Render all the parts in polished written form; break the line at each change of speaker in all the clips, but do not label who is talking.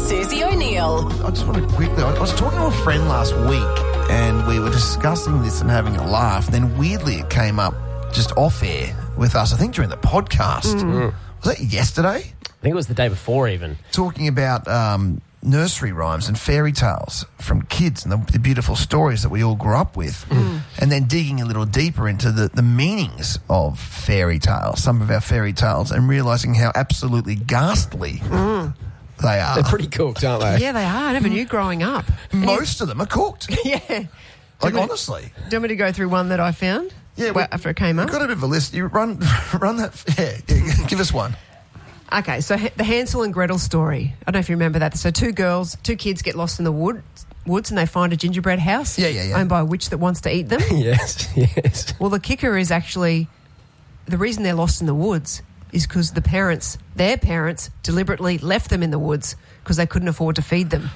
Susie O'Neill.
I just want to quickly, I was talking to a friend last week and we were discussing this and having a laugh. Then weirdly it came up just off air with us, I think during the podcast. Was that yesterday?
I think it was the day before even.
Talking about nursery rhymes and fairy tales from kids and the beautiful stories that we all grew up with. And then digging a little deeper into the meanings of fairy tales, some of our fairy tales, and realising how absolutely ghastly they are.
They're pretty cooked, aren't they?
Yeah, they are. I never knew growing up.
Most of them are cooked.
Yeah.
Like, honestly.
Do you want me to go through one that I found?
Yeah,
after it came up?
We've got a bit of a list. You run that. Yeah, give us one.
Okay, so the Hansel and Gretel story. I don't know if you remember that. So two kids get lost in the woods and they find a gingerbread house owned by a witch that wants to eat them.
Yes.
Well, the kicker is actually the reason they're lost in the woods is because their parents deliberately left them in the woods because they couldn't afford to feed them.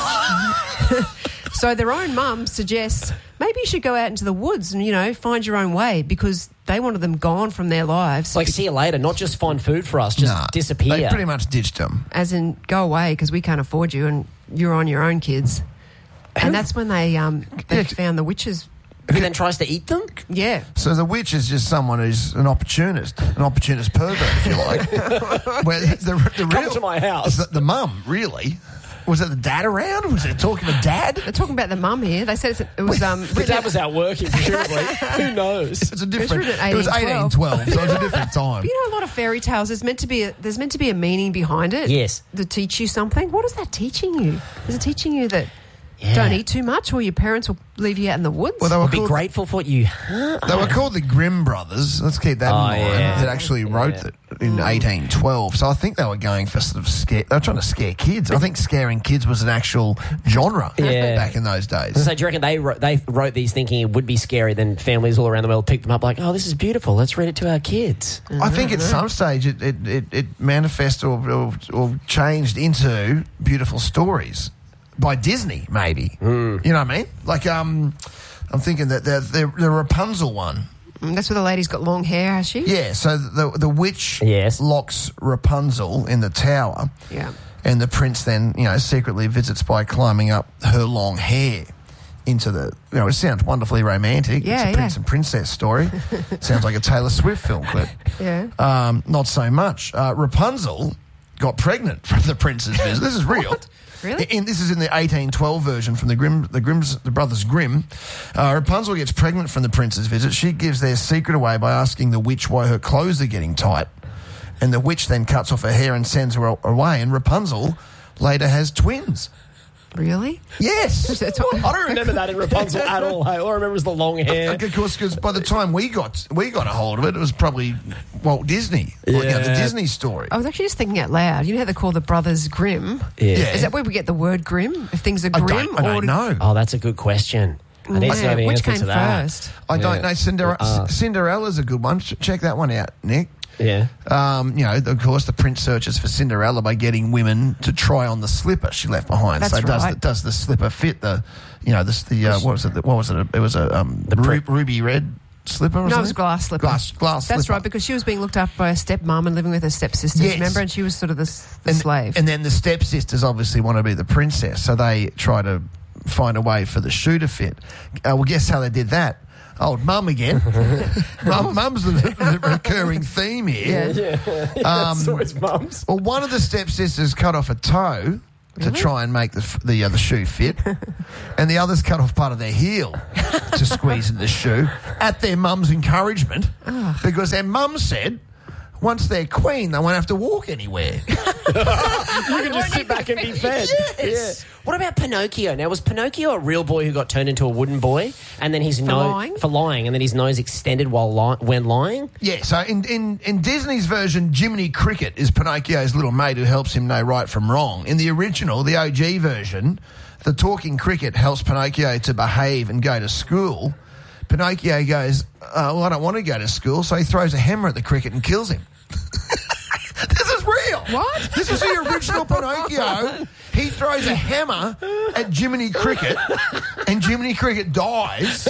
So their own mum suggests maybe you should go out into the woods and, find your own way because they wanted them gone from their lives.
Like, see you later, not just find food for us, just disappear.
They pretty much ditched them.
As in, go away because we can't afford you and you're on your own, kids. And that's when they found the witches.
Who then tries to eat them?
Yeah.
So the witch is just someone who's an opportunist pervert, if you like. Where the
Come to my house.
The mum, really. Was it the dad around? Was it talking to dad?
They're talking about the mum here. They said it was...
the dad was out working, presumably. Who knows?
It's a different...
It was
1812, so it was a different time.
But a lot of fairy tales, there's meant to be a meaning behind it.
Yes.
To teach you something. What is that teaching you? Is it teaching you that don't eat too much or your parents will leave you out in the woods?
Well, they were
be grateful for what you...
They were called the Grimm brothers. Let's keep that in mind.
Yeah.
That actually wrote it in 1812. So I think they were going for sort of scare... They were trying to scare kids. I think scaring kids was an actual genre back in those days.
So do you reckon they wrote these thinking it would be scary, then families all around the world picked them up like, oh, this is beautiful, let's read it to our kids?
I think at some stage it manifested or changed into beautiful stories. By Disney, maybe. You know what I mean? Like, I'm thinking that the Rapunzel one.
That's where the lady's got long hair, has she?
Yeah, so the witch locks Rapunzel in the tower.
Yeah.
And the prince then, secretly visits by climbing up her long hair into the... it sounds wonderfully romantic.
Yeah,
it's a prince and princess story. Sounds like a Taylor Swift film clip.
Yeah.
Not so much. Rapunzel got pregnant from the prince's visit. This is real.
Really?
This is in the 1812 version from the brothers Grimm. Rapunzel gets pregnant from the prince's visit. She gives their secret away by asking the witch why her clothes are getting tight. And the witch then cuts off her hair and sends her away. And Rapunzel later has twins.
Really?
Yes.
I don't remember that in Rapunzel at all. All I remember is the long hair.
Of course, because by the time we got a hold of it, it was probably Walt Disney. The Disney story.
I was actually just thinking out loud. You know how they call the brothers Grimm?
Yeah.
Is that where we get the word grim? If things are grim?
I don't know.
Oh, that's a good question. I need to know the
Which
answer
came
to that.
first?
I don't know. Cinderella's a good one. Check that one out, Nick.
Yeah.
Of course, the prince searches for Cinderella by getting women to try on the slipper she left behind.
That's
so
right.
does the slipper fit what was it? What was it? It was a ruby red slipper. Or
No, it was
something?
a glass slipper.
Glass
That's
slipper.
right, because she was being looked after by her stepmom and living with her stepsisters.
Yes.
Remember, and she was sort of the slave.
And then the stepsisters obviously want to be the princess, so they try to find a way for the shoe to fit. Well, guess how they did that? Old mum again. Mum's the recurring theme here.
Yeah. So it's mums.
Well, one of the stepsisters cut off a toe to try and make the shoe fit, and the others cut off part of their heel to squeeze in the shoe at their mum's encouragement, because their mum said once they're queen, they won't have to walk anywhere.
You can just sit back and be fed.
Yes.
Yeah. What about Pinocchio? Now, was Pinocchio a real boy who got turned into a wooden boy, and then his
For lying,
and then his nose extended when lying?
Yeah. So in Disney's version, Jiminy Cricket is Pinocchio's little mate who helps him know right from wrong. In the original, the OG version, the talking cricket helps Pinocchio to behave and go to school. Pinocchio goes, well, I don't want to go to school, so he throws a hammer at the cricket and kills him. This is real.
What?
This is the original Pinocchio. He throws a hammer at Jiminy Cricket, and Jiminy Cricket dies.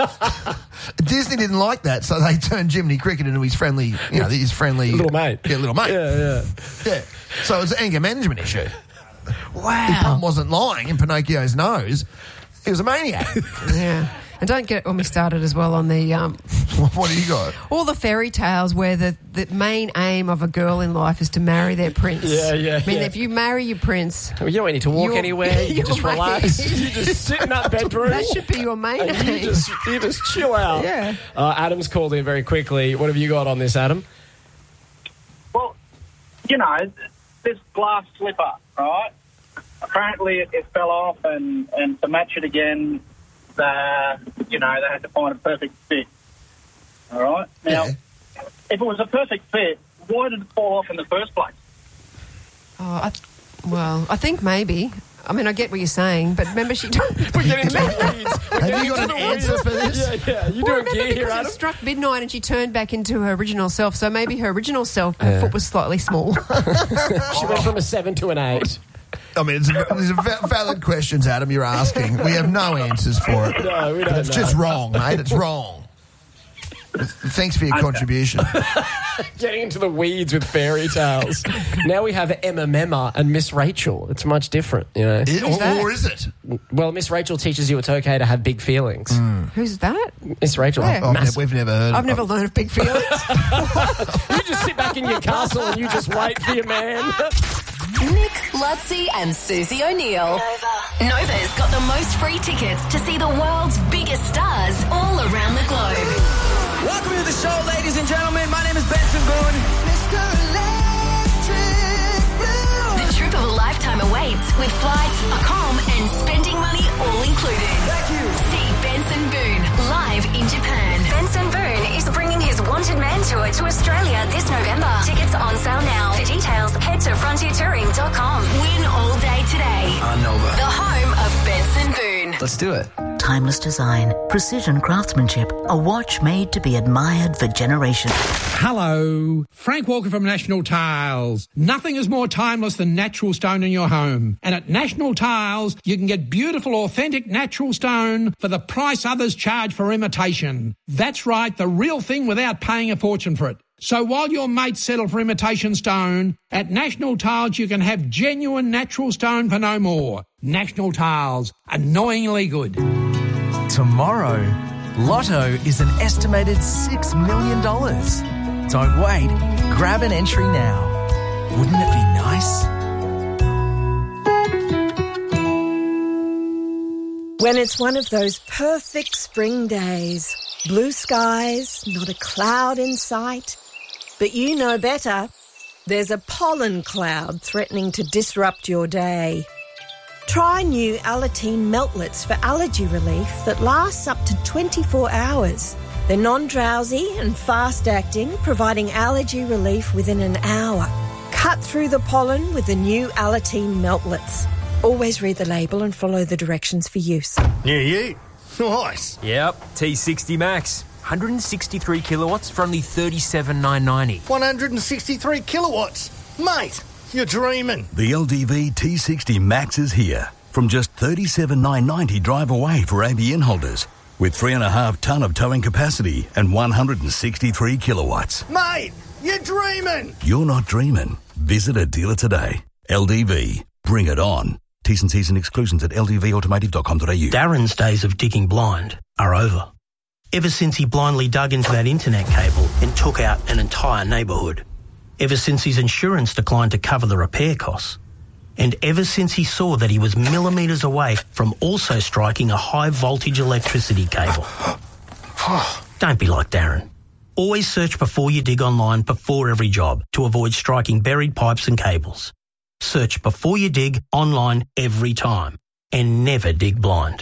Disney didn't like that, so they turned Jiminy Cricket into his friendly
little mate.
Yeah, little mate.
Yeah.
Yeah. So it's an anger management issue. Wow. He wasn't lying in Pinocchio's nose. He was a maniac.
Yeah. And don't get me started as well on the...
what do you got?
All the fairy tales where the main aim of a girl in life is to marry their prince.
Yeah.
I mean, if you marry your prince...
Well, you don't need to walk anywhere. You can just relax. You just sit in that bedroom.
That should be your main aim.
You just chill out.
Yeah.
Adam's called in very quickly. What have you got on this, Adam?
Well, this glass slipper, right? Apparently it fell off and to match it again... they had to find a perfect fit. All right? Now, if it was a perfect fit, why did it fall off in the first place?
I think maybe. I mean, I get what you're saying, but remember she...
We're getting into the weeds.
Have you got an answer for this?
Yeah. You doing gear here, Adam?
It struck midnight and she turned back into her original self, so maybe her original self, her foot was slightly small.
She went from a 7 to an 8.
I mean, these are valid questions, Adam, you're asking. We have no answers for it.
No, we don't.
It's just wrong, mate. It's wrong. Thanks for your contribution.
Getting into the weeds with fairy tales. Now we have Emma Memma and Miss Rachel. It's much different,
Or is it?
Well, Miss Rachel teaches you it's okay to have big feelings.
Who's that?
Miss Rachel.
We've never heard of it.
I've never learned of big feelings.
You just sit back in your castle and you just wait for your man.
Nick, Lutzi and Susie O'Neill. Nova's got the most free tickets to see the world's biggest stars all around the globe.
Welcome to the show, ladies and gentlemen. My name is Benson Boone. Mr. Electric Blue.
The trip of a lifetime awaits with flights, accom and spending money all included.
Thank you.
See Benson Boone live in Japan. Benson Boone is bringing his Wanted Man tour to Australia this November. Tickets on sale now. For details, head to frontiertouring.com. Win all day today.
On Nova.
The home of Benson Boone.
Let's do it.
Timeless design, precision craftsmanship, a watch made to be admired for generations.
Hello, Frank Walker from National Tiles. Nothing is more timeless than natural stone in your home. And at National Tiles, you can get beautiful, authentic natural stone for the price others charge for imitation. That's right, the real thing without paying a fortune for it. So while your mates settle for imitation stone, at National Tiles you can have genuine natural stone for no more. National Tiles, annoyingly good.
Tomorrow, Lotto is an estimated $6 million. Don't wait, grab an entry now. Wouldn't it be nice?
When it's one of those perfect spring days, blue skies, not a cloud in sight, but you know better. There's a pollen cloud threatening to disrupt your day. Try new Alateen Meltlets for allergy relief that lasts up to 24 hours. They're non-drowsy and fast-acting, providing allergy relief within an hour. Cut through the pollen with the new Alateen Meltlets. Always read the label and follow the directions for use.
New Ute. Nice.
Yep, T60 Max. 163 kilowatts for only $37,990.
163 kilowatts? Mate, you're dreaming.
The LDV T60 Max is here. From just $37,990 drive away for ABN holders. With 3.5 tonne of towing capacity and 163 kilowatts.
Mate, you're dreaming.
You're not dreaming. Visit a dealer today. LDV. Bring it on. T's and C's and exclusions at ldvautomotive.com.au.
Darren's days of digging blind are over. Ever since he blindly dug into that internet cable and took out an entire neighbourhood. Ever since his insurance declined to cover the repair costs. And ever since he saw that he was millimetres away from also striking a high-voltage electricity cable. Don't be like Darren. Always search before you dig online before every job to avoid striking buried pipes and cables. Search before you dig online every time. And never dig blind.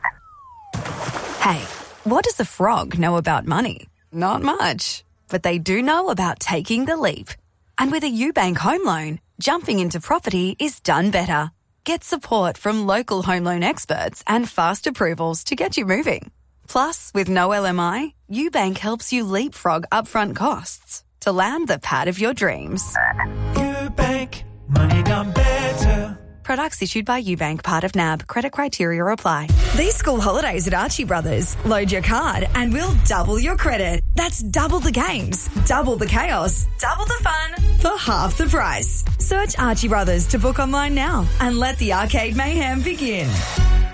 Hey, what does a frog know about money? Not much. But they do know about taking the leap. And with a UBank home loan, jumping into property is done better. Get support from local home loan experts and fast approvals to get you moving. Plus, with no LMI, UBank helps you leapfrog upfront costs to land the pad of your dreams.
UBank, money done better.
Products issued by UBank, part of NAB. Credit criteria apply.
These school holidays at Archie Brothers. Load your card and we'll double your credit. That's double the games, double the chaos, double the fun for half the price. Search Archie Brothers to book online now and let the arcade mayhem begin.